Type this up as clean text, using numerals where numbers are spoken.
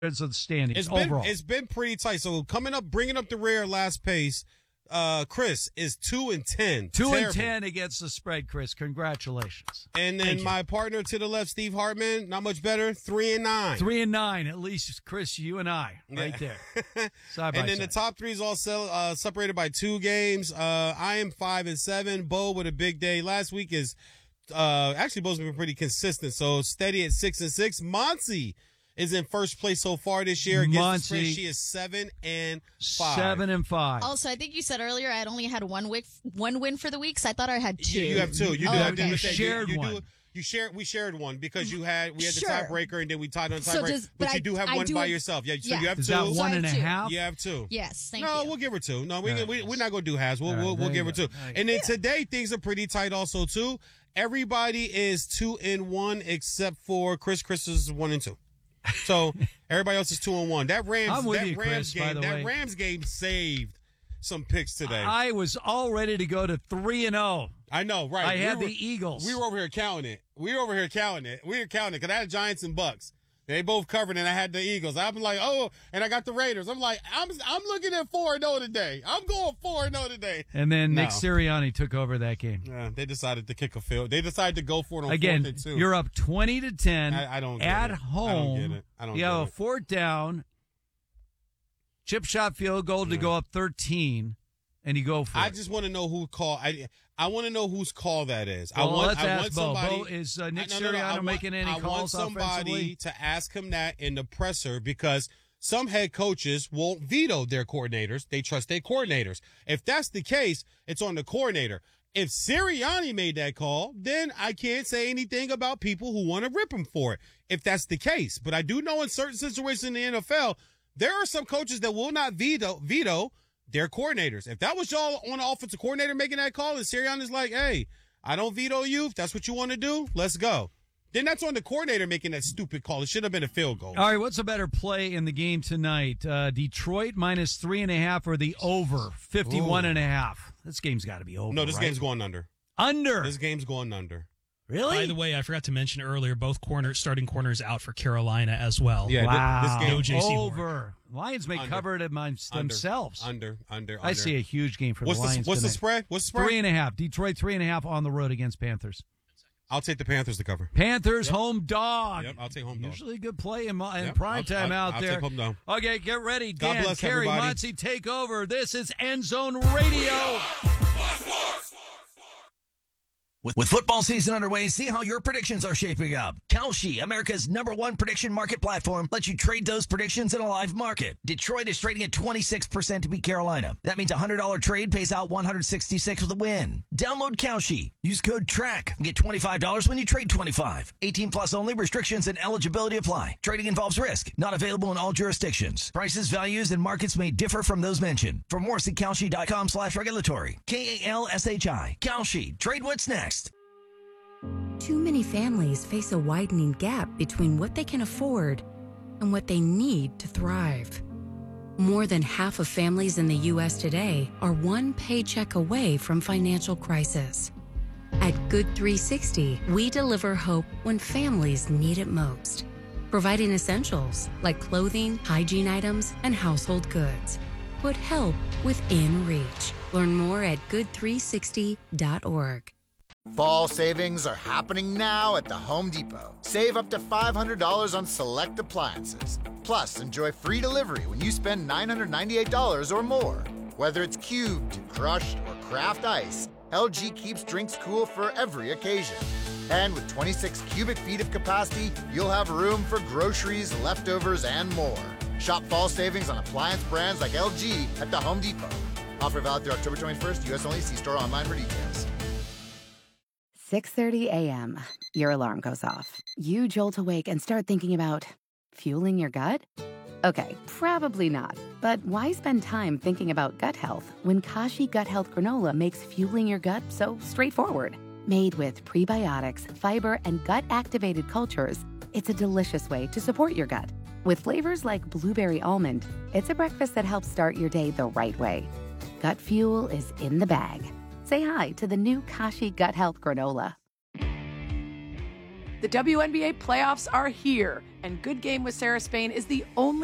of the standings overall. It's been pretty tight. So bringing up the rear last pace, Chris is 2-10. 2-10 against the spread, Chris. Congratulations. And then my partner to the left, Steve Hartman, not much better, 3-9. 3-9, at least, Chris, you and I, right there. Side by and then side. the top three is all separated by 2 games. I am 5-7. Bo with a big day. Last week is actually Bo's been pretty consistent, so steady at 6-6. Monty is in first place so far this year. Against the spread, she is 7-5. 7-5. Also, I think you said earlier I had only had one win for the week, so I thought I had 2. You have 2. You shared one. We shared one because we had the Sure. tiebreaker and then we tied on tiebreaker. But you do have one by yourself. Yeah, so you have 2. Is that 1.5? You have 2. Yes, thank you. No, we'll give her 2. No, we're not going to do halves. We'll give her 2. And then today things are pretty tight also too. Everybody is 2-1 except for Chris. Chris is 1-2. So everybody else is 2-1. That Rams game saved some picks today. I was all ready to go to 3-0. I know, right? I had the Eagles. We were over here counting it. We were counting it because I had Giants and Bucks. They both covered, and I had the Eagles. I'm like, and I got the Raiders. I'm like, I'm looking at 4-0 today. I'm going 4-0 today. And then Nick Sirianni took over that game. Yeah, they decided to kick a field. They decided to go for it on again. 4th and 2. You're up 20-10. I don't get at it. home. I don't get it. You have a 4th down, chip shot field goal to go up 13. And you go for it. I just want to know who called. I want to know whose call that is. Well, let's ask Bo. Bo, is Nick Sirianni making any calls offensively? I want somebody to ask him that in the presser because some head coaches won't veto their coordinators. They trust their coordinators. If that's the case, it's on the coordinator. If Sirianni made that call, then I can't say anything about people who want to rip him for it, if that's the case. But I do know in certain situations in the NFL, there are some coaches that will not veto their coordinators. If that was y'all on the offensive coordinator making that call and Sirianni's like, hey, I don't veto you. If that's what you want to do, let's go. Then that's on the coordinator making that stupid call. It should have been a field goal. All right, what's a better play in the game tonight? Detroit minus 3.5 or the over 51.5? This game's got to be over. No, this game's going under. Under? This game's going under. Really? By the way, I forgot to mention earlier, both starting corners out for Carolina as well. Yeah, wow. This game no JC over. Lions may cover it themselves. Under. I see a huge game for the Lions. What's the spread? 3.5. Detroit 3.5 on the road against Panthers. I'll take the Panthers to cover. Panthers home dog. Yep, I'll take home dog. Usually good play in prime time out I'll there. take home dog. Okay, get ready. God Dan, bless Carey, everybody. Muncie, take over. This is End Zone Radio. With football season underway, see how your predictions are shaping up. Kalshi, America's #1 prediction market platform, lets you trade those predictions in a live market. Detroit is trading at 26% to beat Carolina. That means a $100 trade pays out $166 with a win. Download Kalshi. Use code TRACK and get $25 when you trade 25. 18 plus only. Restrictions and eligibility apply. Trading involves risk. Not available in all jurisdictions. Prices, values, and markets may differ from those mentioned. For more, see Kalshi.com/regulatory. KALSHI. Kalshi. Trade what's next. Too many families face a widening gap between what they can afford and what they need to thrive. More than half of families in the U.S. today are one paycheck away from financial crisis. At Good 360, we deliver hope when families need it most, providing essentials like clothing, hygiene items, and household goods. Put help within reach. Learn more at good360.org. Fall savings are happening now at the Home Depot. Save up to $500 on select appliances. Plus, enjoy free delivery when you spend $998 or more. Whether it's cubed, crushed, or craft ice, LG keeps drinks cool for every occasion. And with 26 cubic feet of capacity, you'll have room for groceries, leftovers, and more. Shop fall savings on appliance brands like LG at the Home Depot. Offer valid through October 21st. U.S. only. See store online for details. 6:30 a.m. Your alarm goes off. You jolt awake and start thinking about fueling your gut? Okay, probably not. But why spend time thinking about gut health when Kashi Gut Health Granola makes fueling your gut so straightforward? Made with prebiotics, fiber, and gut-activated cultures, it's a delicious way to support your gut. With flavors like blueberry almond, it's a breakfast that helps start your day the right way. Gut fuel is in the bag. Say hi to the new Kashi Gut Health Granola. The WNBA playoffs are here, And Good Game with Sarah Spain is the only